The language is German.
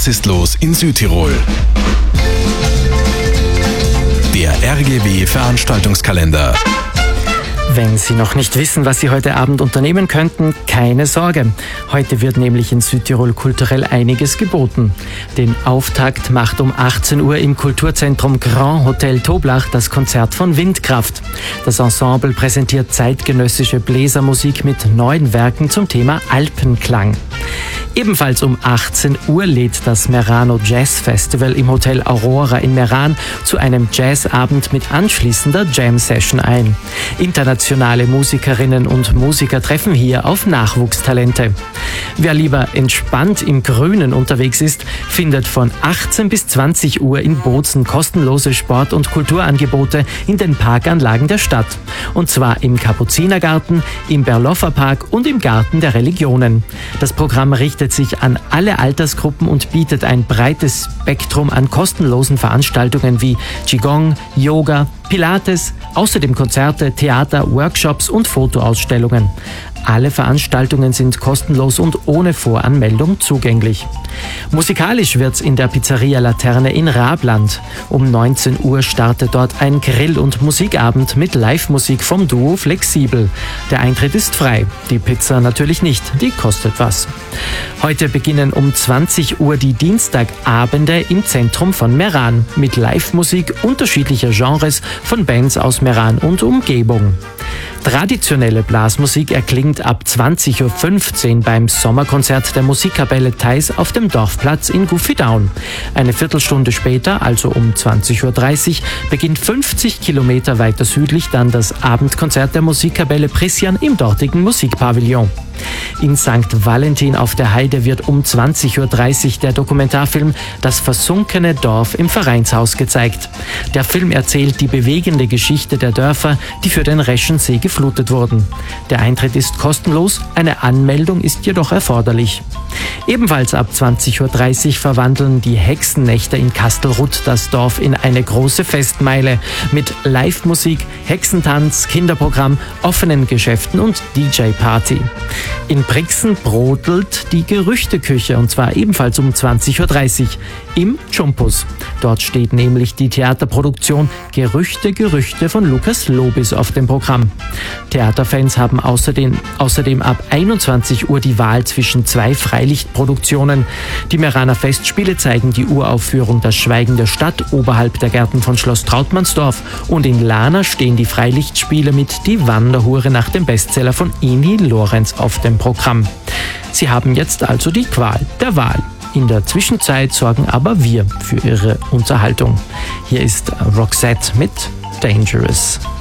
ist los in Südtirol? Der RGW Veranstaltungskalender. Wenn Sie noch nicht wissen, was Sie heute Abend unternehmen könnten, keine Sorge. Heute wird nämlich in Südtirol kulturell einiges geboten. Den Auftakt macht um 18 Uhr im Kulturzentrum Grand Hotel Toblach das Konzert von Windkraft. Das Ensemble präsentiert zeitgenössische Bläsermusik mit neuen Werken zum Thema Alpenklang. Ebenfalls um 18 Uhr lädt das Merano Jazz Festival im Hotel Aurora in Meran zu einem Jazzabend mit anschließender Jam-Session ein. Internationale Musikerinnen und Musiker treffen hier auf Nachwuchstalente. Wer lieber entspannt im Grünen unterwegs ist, findet von 18 bis 20 Uhr in Bozen kostenlose Sport- und Kulturangebote in den Parkanlagen der Stadt. Und zwar im Kapuzinergarten, im Berloffer Park und im Garten der Religionen. Das Programm richtet sich an alle Altersgruppen und bietet ein breites Spektrum an kostenlosen Veranstaltungen wie Qigong, Yoga, Pilates, außerdem Konzerte, Theater, Workshops und Fotoausstellungen. Alle Veranstaltungen sind kostenlos und ohne Voranmeldung zugänglich. Musikalisch wird's in der Pizzeria Laterne in Rabland. Um 19 Uhr startet dort ein Grill- und Musikabend mit Live-Musik vom Duo Flexibel. Der Eintritt ist frei, die Pizza natürlich nicht, die kostet was. Heute beginnen um 20 Uhr die Dienstagabende im Zentrum von Meran mit Live-Musik unterschiedlicher Genres von Bands aus Meran und Umgebung. Traditionelle Blasmusik erklingt ab 20.15 Uhr beim Sommerkonzert der Musikkapelle Theis auf dem Dorfplatz in Guffidown. Eine Viertelstunde später, also um 20.30 Uhr, beginnt 50 Kilometer weiter südlich dann das Abendkonzert der Musikkapelle Prissian im dortigen Musikpavillon. In St. Valentin auf der Heide wird um 20.30 Uhr der Dokumentarfilm Das versunkene Dorf im Vereinshaus gezeigt. Der Film erzählt die bewegende Geschichte der Dörfer, die für den Reschensee geflutet wurden. Der Eintritt ist kostenlos, eine Anmeldung ist jedoch erforderlich. Ebenfalls ab 20.30 Uhr verwandeln die Hexennächte in Kastelruth das Dorf in eine große Festmeile mit Live-Musik, Hexentanz, Kinderprogramm, offenen Geschäften und DJ-Party. In Brixen brodelt die Gerüchteküche und zwar ebenfalls um 20.30 Uhr im Jumpus. Dort steht nämlich die Theaterproduktion Gerüchte von Lukas Lobis auf dem Programm. Theaterfans haben außerdem ab 21 Uhr die Wahl zwischen zwei Freilichtproduktionen. Die Meraner Festspiele zeigen die Uraufführung Das Schweigen der Stadt oberhalb der Gärten von Schloss Trautmannsdorf und in Lana stehen die Freilichtspiele mit Die Wanderhure nach dem Bestseller von Ini Lorenz auf dem Programm. Sie haben jetzt also die Qual der Wahl. In der Zwischenzeit sorgen aber wir für Ihre Unterhaltung. Hier ist Roxette mit Dangerous.